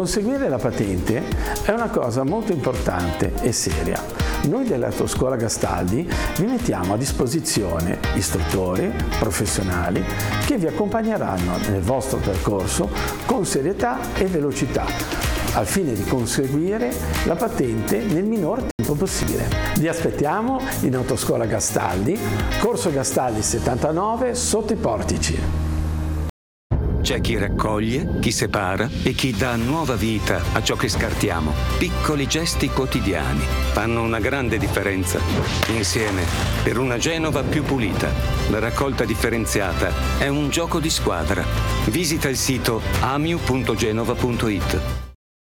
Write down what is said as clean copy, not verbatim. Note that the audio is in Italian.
Conseguire la patente è una cosa molto importante e seria. Noi dell'Autoscuola Gastaldi vi mettiamo a disposizione istruttori professionali che vi accompagneranno nel vostro percorso con serietà e velocità, al fine di conseguire la patente nel minor tempo possibile. Vi aspettiamo in Autoscuola Gastaldi, Corso Gastaldi 79, sotto i Portici. C'è chi raccoglie, chi separa e chi dà nuova vita a ciò che scartiamo. Piccoli gesti quotidiani fanno una grande differenza. Insieme, per una Genova più pulita. La raccolta differenziata è un gioco di squadra. Visita il sito amiu.genova.it.